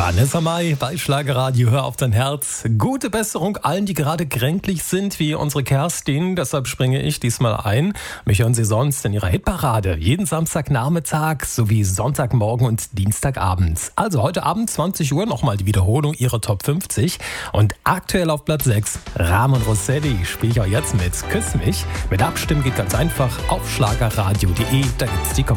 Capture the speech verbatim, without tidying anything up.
Vanessa Mai bei Schlagerradio, hör auf dein Herz. Gute Besserung allen, die gerade kränklich sind, wie unsere Kerstin. Deshalb springe ich diesmal ein. Mich hören Sie sonst in Ihrer Hitparade. Jeden Samstagnachmittag sowie Sonntagmorgen und Dienstagabend. Also heute Abend zwanzig Uhr nochmal die Wiederholung Ihrer Top fünfzig. Und aktuell auf Platz sechs, Ramon Rossetti, spiele ich auch jetzt mit Küss mich. Mit Abstimmen geht ganz einfach auf schlagerradio punkt de. Da gibt's die Kommentare.